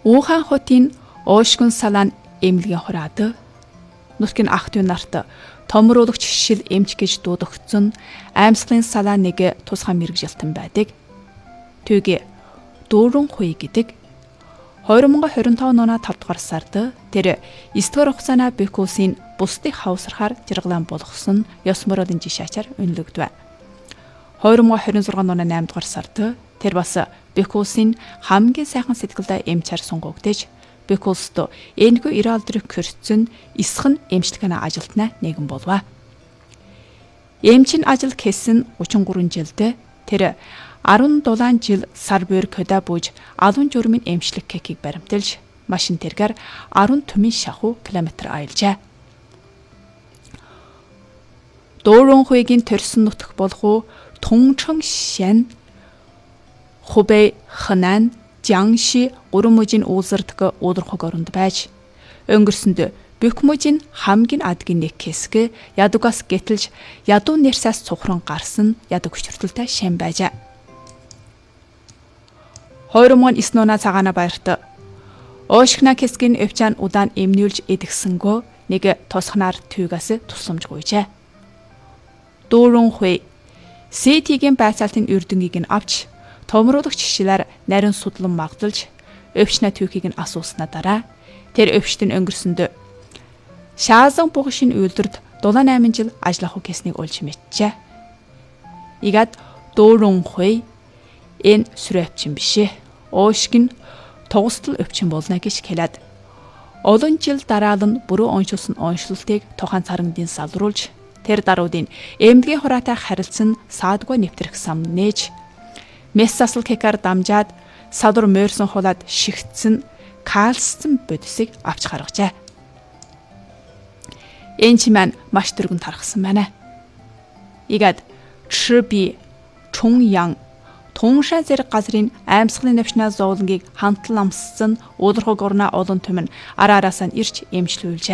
Ухан хотын оошгон салаан эмнэлгийн хураад нутгийн ах トゥ нарт томруулагч шил эмч гэж дуудагдсан аймсгалын салаан нэг тусгай мэрэгжилтэн байдаг. Түүгээ дүүрэн хуй гэдэг. 2025 оны 5 дугаар сард тэр 9 дугаар хугацааны Бекусийн бусдыг хавсархаар жиргалан болгосон ёс мөрөлийн жишаачаар үнэлэгдэв. 2026 оны 8 дугаар сард тэр бас Бекусийн хамгийн сайхан сэтгэлдээ эмчаар сонгогдож Бекуст энэгүй 90 алдрыг көрцөн эсхэн эмчилгээний ажилтнаа нэгэн болов. Эмчин ажил хийсэн 33 жилдээ тэр 17 жил сар буйр кода бууж алун журмын эмчлэг кекийг баримталж машин тэргээр 10 түмэн шахуу километр аялжээ. Дүүрэн хуйгийн төрсөн нутаг болох уу Тунчэн шэн Хубэй, Хэнан, Jiangxi гурван мужийн уулзардаг уулархаг оронд байж өнгөрсөнд Бэкмужийн хамгийн адгийн нэг хэсэг Ядугаас гэтэлж ядуу нэрсээс цухран гарсан ядуу хүчрэлтэй шин байжээ. 2009 оны цагаана баярт Оошгна хэсгийн өвчан удаан эмнүүлж эдгсэнгөө нэг тусхнаар түйгээс тусламж гуйжээ. Дүүрэн хуй Сэтигийн байцаалтын үрдөнгийг нь авч томруулагч шилээр нарийн судлан магдалж өвчнө түүхийг нь асууснаа дараа тэр өвчтөн өнгөрсөнд Шаазан бугшин үйлдэрд 78 жил ажиллах гэснийг олж мэдчээ. Игад дүүрэн хуй энэ сүрэвчин бишээ. Оошгин тогстол өвчин болно гэж хэлээд олон жил дараал нь бүрөө оншилсан оншилтыг тохан царангдын салруулж тэр даруудын эмнэлгийн хураатай харилцсан саадгүй нэвтрэх сам нээж мес засал кекар дамжаад садур морьсон хулаад шигтсэн кальцсан бодисыг авч гаргажээ. Энч маань маш дөргөн тархсан байна. Игад Чжби, Чуньян, Туншан зэрэг газрын аймсгалын навшнаа зовлонгийг хантлан амссан уулархаг орноо олон түмэн араараасаа нь ирж эмчлүүлжээ.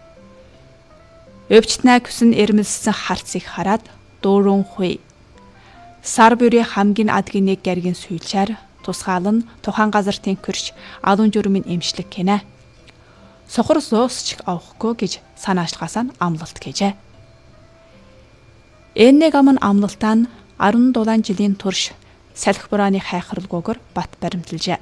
Өвчтнээ күсэн эрмэлсэн харцыг хараад дүүрэн хуй сар бүрийн хамгийн адгийн нэг гэргийн сүйлчээр тусгаал нь тухайн газар тэнхэрч алун журмын эмчлэг гинэ. Сохор зоосч авахгүй гэж санаачлагаас нь амлалт гэжээ. Энэг амн амлалтаа нь 17 жилийн турш салхи бурааны хайхралгүйгээр бат баримталжээ.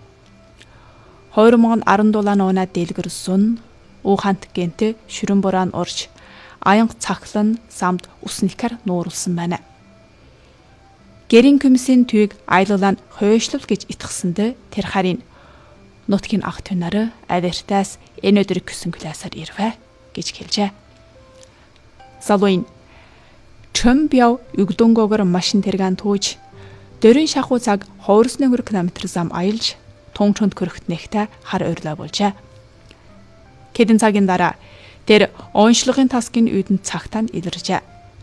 2017 оны дэлгэр сун Ухант гэнтэ шүрэн бураан урж аянга цаглан самд уснихаар нууруулсан байна. Гэрийн комиссийн түйг аялалаа нь хойшлол гэж итгсэндэ тэр харин нутгийн ах トゥ нараа авертаас энэ өдрийг гисэн классаар ирвэ гэж хэлжээ. Салуин Чөмбяв югдөнгөөр машин тэргаан тууж дөрийн шахуу цаг 2 км зам аялж Тунчонд көрөхт нэгтээ хар ойрлоо болжээ. Хэдэн цагийн дараа тэр онцлогын тасгийн үйдэнд цагтаа нь илэржээ.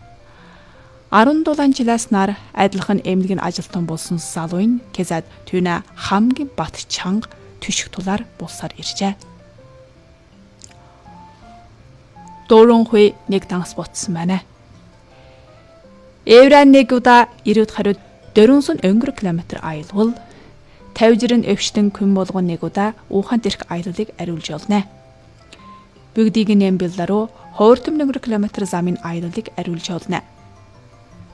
17 жилээс нар адилхан эмнэлгийн ажилтан болсон Салуин Кезад түүнэ хамгийн бат чанга түшиг тулаар булсаар иржээ. Дүүрэн хуй нэг данс ботсон байна. Эвран нэг удаа 90 хариуд дөрөнсөн өнгөр километр аялвал 50 жирэн өвчтөн күн болгон нэг удаа Ухаан дэрх аяллыг ариулж олно. Бүгдийг нэм билдаруу 20 км замын аяллыг ариулж олно.